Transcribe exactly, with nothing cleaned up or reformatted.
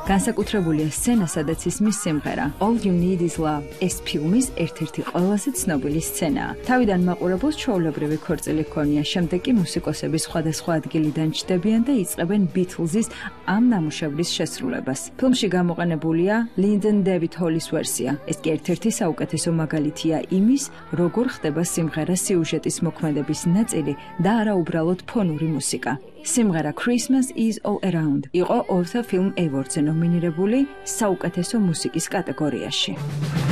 განსაკუთრებულია სცენა, სადაც ისმის სიმღერა All You Need Is Love. ეს ფილმის ერთ-ერთი ყველაზე ცნობილი სცენაა. თავიდან მაყურებელს ჩვეულებრივი ქორწილი ჰქონია, შემდეგ კი მუსიკოსები სხვადასხვა ადგილიდან ჩდებიან და იწყებენ Beatles-ის ამ ნამუშევრის შესრულებას. ფილმში გამოყენებულია Lyndon David Hall-ის ვერსია. ეს კი ერთ-ერთი საუკეთესო მაგალითია იმის, როგორ ხდება სიმღერას სიუჟეტის მოქმედების ნაწილი და არა უბრალოდ ფონური მუსიკა. სიმღერა Christmas is all around იყო ორთა Film Awards-ზე ნომინირებული საუკეთესო მუსიკის კატეგორიაში.